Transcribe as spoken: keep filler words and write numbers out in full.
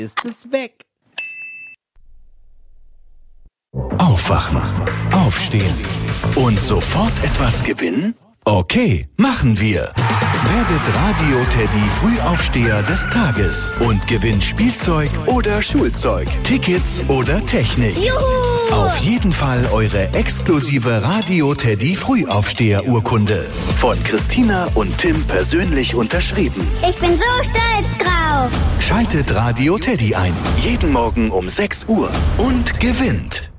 ist es weg. Aufwachen, aufstehen und sofort etwas gewinnen? Okay, machen wir. Werdet Radio Teddy Frühaufsteher des Tages und gewinnt Spielzeug oder Schulzeug, Tickets oder Technik. Juhu! Auf jeden Fall eure exklusive Radio Teddy Frühaufsteher-Urkunde. Von Christina und Tim persönlich unterschrieben. Ich bin so stolz drauf. Schaltet Radio Teddy ein. Jeden Morgen um sechs Uhr und gewinnt.